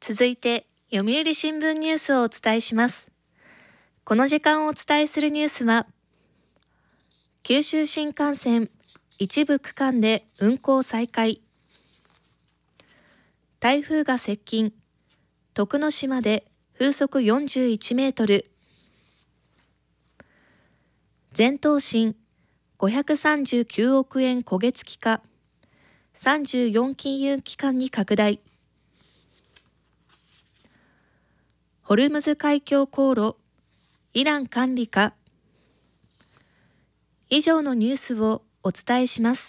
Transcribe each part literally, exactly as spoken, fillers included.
続いて読売新聞ニュースをお伝えします。この時間お伝えするニュースは、九州新幹線一部区間で運行再開、台風が接近、徳之島で風速よんじゅういちメートル、全投信ごひゃくさんじゅうきゅうおくえん焦げ付き化、さんじゅうよん金融機関に拡大、ホルムズ海峡航路、イラン管理か。以上のニュースをお伝えします。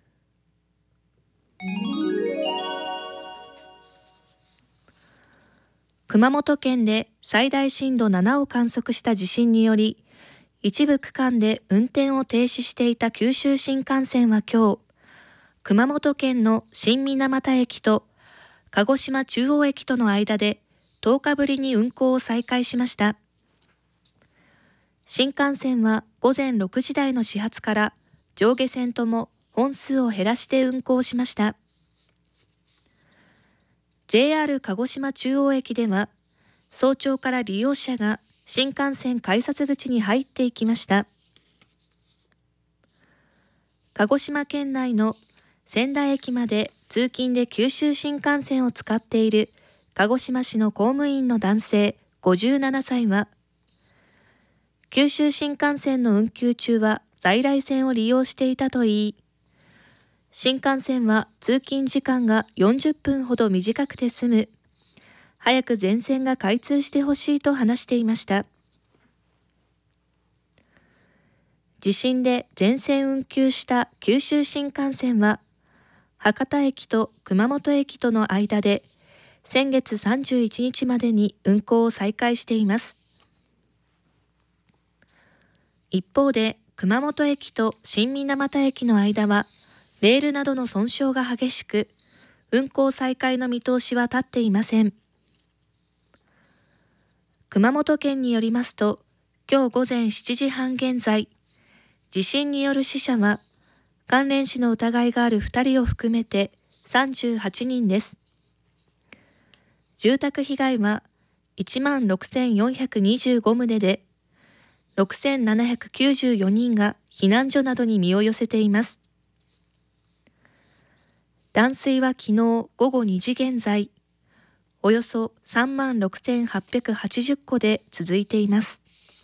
熊本県で最大震度ななを観測した地震により、一部区間で運転を停止していた九州新幹線は今日、熊本県の新水俣駅と鹿児島中央駅との間でとおかぶりに運行を再開しました。新幹線は午前ろくじ台の始発から上下線とも本数を減らして運行しました。ジェイアール 鹿児島中央駅では早朝から利用者が新幹線改札口に入っていきました。鹿児島県内の仙台駅まで通勤で九州新幹線を使っている鹿児島市の公務員の男性ごじゅうななさいは、九州新幹線の運休中は在来線を利用していたといい、新幹線は通勤時間がよんじゅっぷんほど短くて済む、早く全線が開通してほしいと話していました。地震で全線運休した九州新幹線は、博多駅と熊本駅との間で先月さんじゅういちにちまでに運行を再開しています。一方で熊本駅と新水俣駅の間はレールなどの損傷が激しく、運行再開の見通しは立っていません。熊本県によりますと、今日午前しちじはん現在、地震による死者は関連死の疑いがあるふたりを含めてさんじゅうはちにんです。住宅被害はいちまんろくせんよんひゃくにじゅうごとうで、ろくせんななひゃくきゅうじゅうよにんが避難所などに身を寄せています。断水は昨日午後にじ現在、およそさんまんろくせんはっぴゃくはちじゅっこで続いています。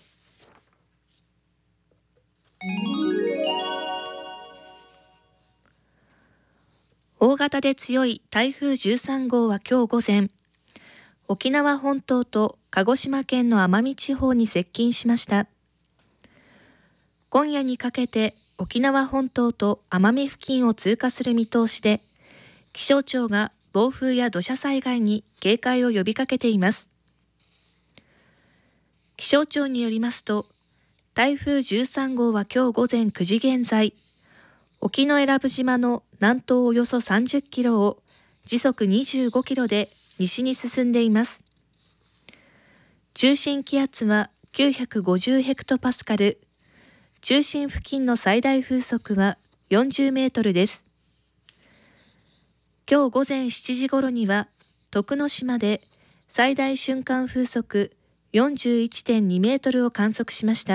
大型で強い台風じゅうさんごうは今日午前、沖縄本島と鹿児島県の奄美地方に接近しました。今夜にかけて沖縄本島と奄美付近を通過する見通しで、気象庁が暴風や土砂災害に警戒を呼びかけています。気象庁によりますと、台風じゅうさんごうは今日午前くじ現在、沖永良部島の南東およそさんじゅっキロを時速にじゅうごキロで西に進んでいます。中心気圧はきゅうひゃくごじゅうヘクトパスカル、中心付近の最大風速はよんじゅうメートルです。今日午前しちじごろには徳之島で最大瞬間風速 よんじゅういってんにメートルを観測しました。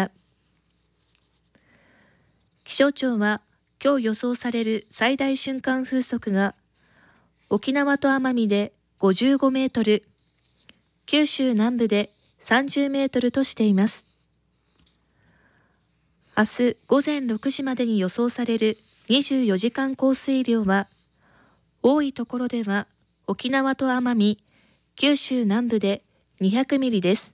気象庁は今日予想される最大瞬間風速が沖縄と奄美でごじゅうごメートル、九州南部でさんじゅうメートルとしています。明日午前ろくじまでに予想されるにじゅうよじかん降水量は、多いところでは沖縄と奄美、九州南部でにひゃくミリです。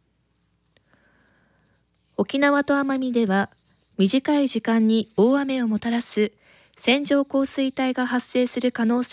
沖縄と奄美では短い時間に大雨をもたらす線状降水帯が発生する可能性